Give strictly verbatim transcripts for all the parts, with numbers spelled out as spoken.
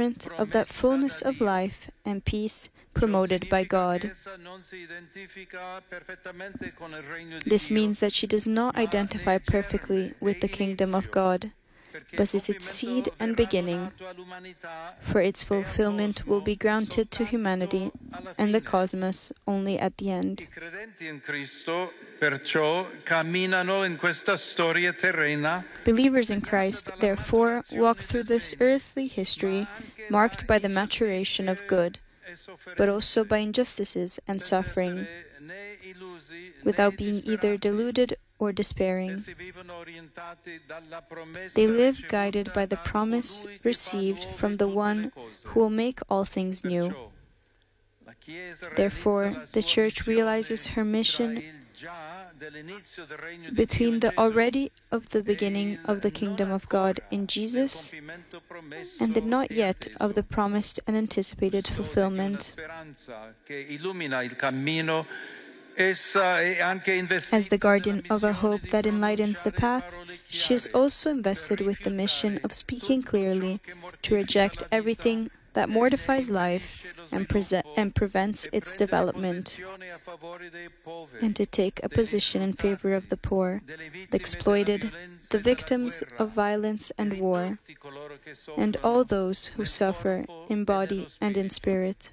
fulfillment of that fullness of life and peace promoted by God. This means that she does not identify perfectly with the kingdom of God, but is its seed and beginning, for its fulfillment will be granted to humanity and the cosmos only at the end. Believers in Christ, therefore, walk through this earthly history marked by the maturation of good, but also by injustices and suffering, without being either deluded or despairing. They live guided by the promise received from the One who will make all things new. Therefore, the Church realizes her mission between the already of the beginning of the kingdom of God in Jesus and the not yet of the promised and anticipated fulfillment. As the guardian of a hope that enlightens the path, she is also invested with the mission of speaking clearly, to reject everything that mortifies life and, present, and prevents its development, and to take a position in favor of the poor, the exploited, the victims of violence and war, and all those who suffer in body and in spirit.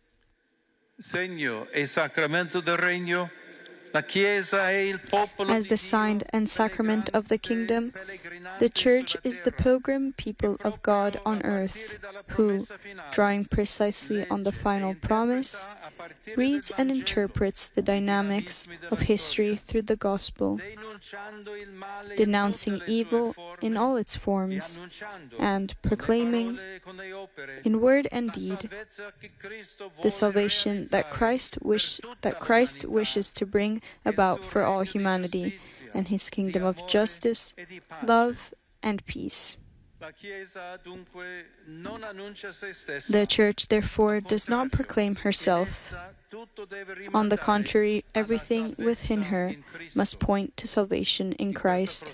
As the sign and sacrament of the kingdom, the Church is the pilgrim people of God on earth, who, drawing precisely on the final promise, reads and interprets the dynamics of history through the Gospel, denouncing evil in all its forms, and proclaiming, in word and deed, the salvation that Christ, wish, that Christ wishes to bring about for all humanity, and His kingdom of justice, love, and peace. The Church, therefore, does not proclaim herself. On the contrary, everything within her must point to salvation in Christ.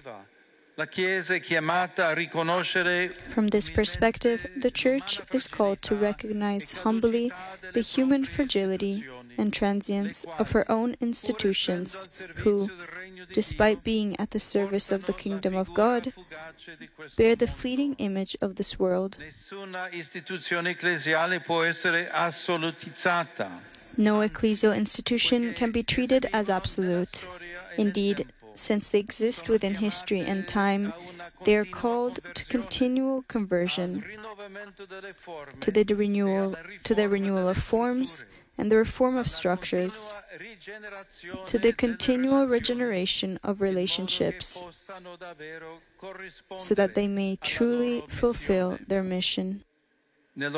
From this perspective, the Church is called to recognize humbly the human fragility and transience of her own institutions, who, despite being at the service of the kingdom of God, bear the fleeting image of this world. No ecclesial institution can be treated as absolute. Indeed, since they exist within history and time, they are called to continual conversion, to the renewal, to the renewal of forms and the reform of structures, to the continual regeneration of relationships, so that they may truly fulfill their mission. Within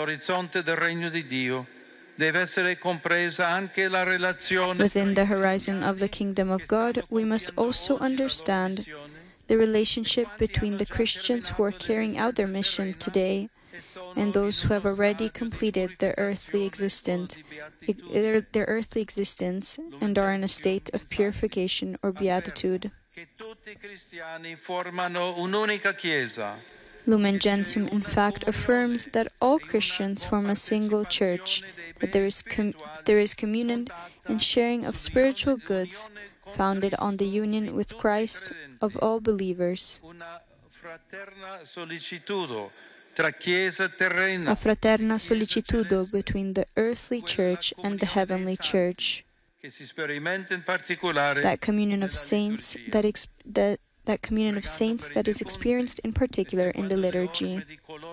the horizon of the kingdom of God, we must also understand the relationship between the Christians who are carrying out their mission today and those who have already completed their earthly existence, their, their earthly existence and are in a state of purification or beatitude. Lumen Gentium, in fact, affirms that all Christians form a single church, that there is, com- there is communion and sharing of spiritual goods founded on the union with Christ of all believers. A fraterna sollicitudo between the earthly church and the heavenly church. That communion of saints that, ex- that that communion of saints that is experienced in particular in the liturgy.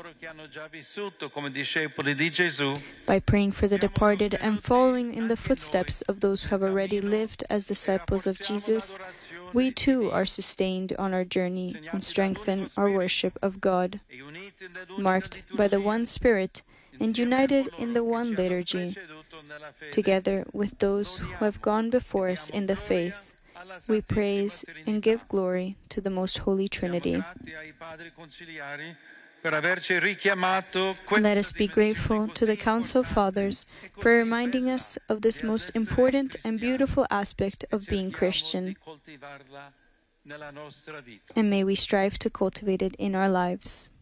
By praying for the departed and following in the footsteps of those who have already lived as disciples of Jesus, we too are sustained on our journey and strengthen our worship of God, marked by the one Spirit and united in the one liturgy, together with those who have gone before us in the faith. We praise and give glory to the Most Holy Trinity. Let us be grateful to the Council Fathers for reminding us of this most important and beautiful aspect of being Christian, and may we strive to cultivate it in our lives.